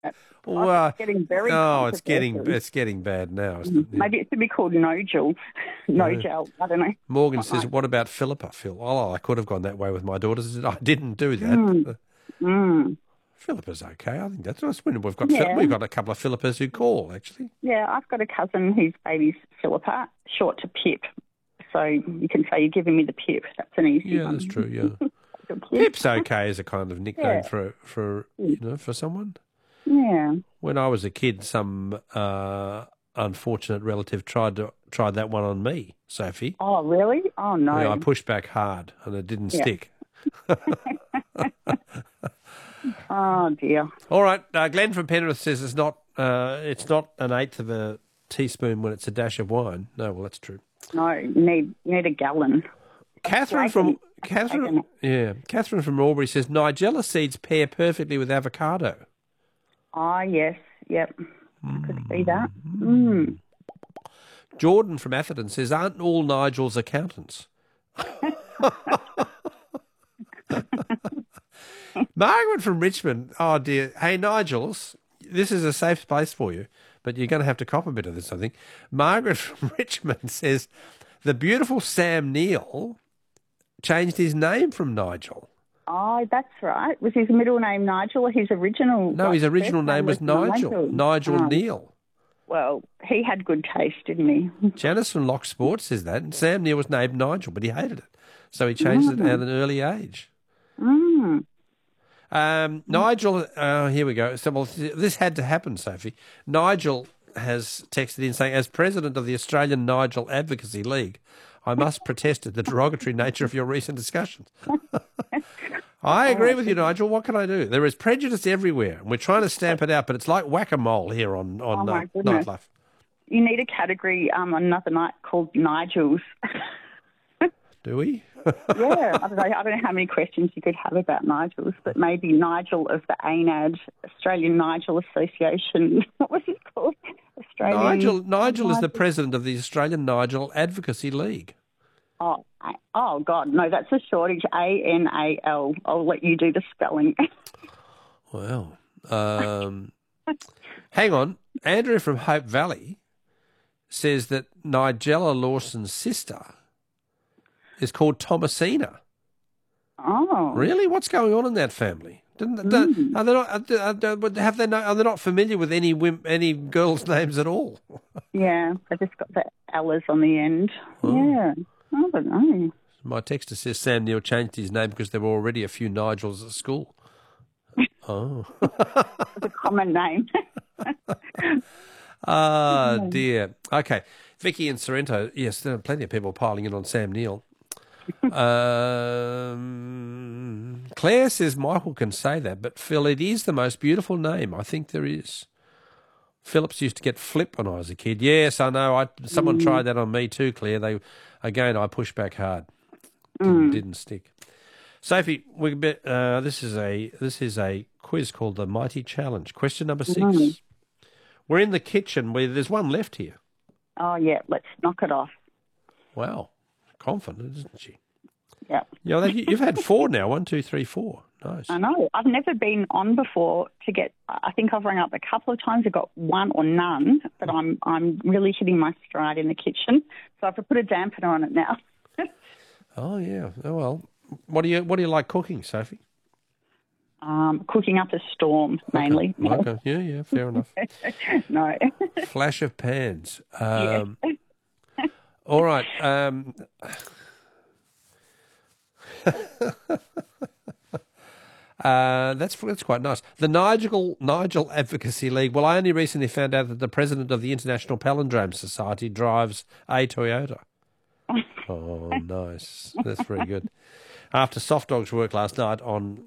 Well, It's getting very oh, controversial. it's getting bad now, isn't it? Yeah. Maybe it should be called no-gel. No-gel. I don't know. Morgan Something says, like "What about Philippa, Phil?" Oh, I could have gone that way with my daughters. I didn't do that. that. Mm. Philippa's okay. I think that's nice. We've got Yeah. we've got a couple of Philippas who call actually. Yeah, I've got a cousin whose baby's Philippa, short to Pip. So you can say you're giving me the Pip. That's an easy Yeah, one. that's true. Yeah, Good kid. Pip's okay as a kind of nickname Yeah. for for someone. Yeah. When I was a kid, some unfortunate relative tried that one on me, Sophie. Oh, really? Oh, Yeah, I no. pushed back hard and it didn't Yeah. stick. Oh, dear. All right, Glenn from Penrith says it's not an eighth of a teaspoon when it's a dash of wine. No, well that's true. No, you need a gallon. Catherine from Albury says Nigella seeds pair perfectly with avocado. Ah, yes. Yep. I could see that. Mm. Jordan from Atherton says, aren't all Nigels accountants? Margaret from Richmond, oh dear. Hey, Nigels, this is a safe place for you, but you're going to have to cop a bit of this, I think. Margaret from Richmond says, the beautiful Sam Neill changed his name from Nigel. Oh, that's right. Was his middle name Nigel or his original? No, his original name was Nigel. Nigel Neal. Well, he had good taste, didn't he? Janice from Lock Sports says that. And Sam Neill was named Nigel, but he hated it. So he changed it at an early age. Mm. Nigel, here we go. So, well, this had to happen, Sophie. Nigel has texted in saying, as president of the Australian Nigel Advocacy League, I must protest at the derogatory nature of your recent discussions. I agree with you, Nigel. What can I do? There is prejudice everywhere, and we're trying to stamp it out, but it's like whack-a-mole here on Nightlife. You need a category on another night called Nigels. Do we? Yeah, I don't know how many questions you could have about Nigels, but maybe Nigel of the ANAD, Australian Nigel Association. What was it called? Nigel is the president of the Australian Nigel Advocacy League. Oh, God, no, that's a shortage. ANAL. I'll let you do the spelling. Well, hang on. Andrew from Hope Valley says that Nigella Lawson's sister is called Thomasina. Oh, really? What's going on in that family? Are they not familiar with any girls' names at all? Yeah, they just got the L's on the end. Oh. Yeah, I don't know. My texter says Sam Neill changed his name because there were already a few Nigels at school. Oh, it's a common name. Ah, dear. Okay, Vicky and Sorrento. Yes, there are plenty of people piling in on Sam Neill. Claire says Michael can say that, but Phil, it is the most beautiful name. I think there is. Phillips used to get Flip when I was a kid. Yes, I know. Someone tried that on me too, Claire. I pushed back hard. Didn't stick. Sophie, this is a quiz called the Mighty Challenge. Question number 6. We're in the kitchen. There's one left here. Oh yeah, let's knock it off. Wow. Confident, isn't she? Yeah. You've had 4 now. 1, 2, 3, 4. Nice. I know. I've never been on before to get. I think I've rang up a couple of times. I got 1 or none, but I'm really hitting my stride in the kitchen. So I have to put a dampener on it now. Oh yeah. Oh well. What do you like cooking, Sophie? Cooking up a storm mainly. Okay. Yeah. Fair enough. No. Flash of pans. Yes. All right. That's quite nice. The Nigel Advocacy League. Well, I only recently found out that the president of the International Palindrome Society drives a Toyota. Oh, nice. That's very good. After Soft Dog's work last night on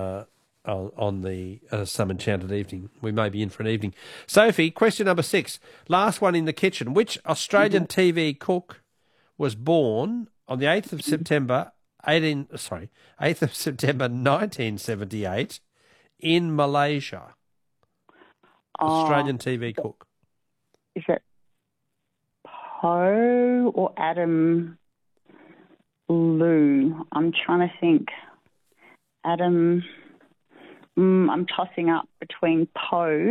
the Some Enchanted Evening, we may be in for an evening. Sophie, question number 6. Last one in the kitchen. Which Australian TV cook was born on the 8th of September 8th of September 1978 in Malaysia? Australian TV cook. Is it Poe or Adam Lou? I'm trying to think. Adam I'm tossing up between Poe